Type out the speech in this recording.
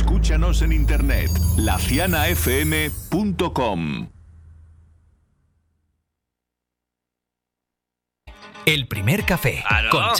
Escúchanos en internet, lacianafm.com. El primer café. ¿Aló? Con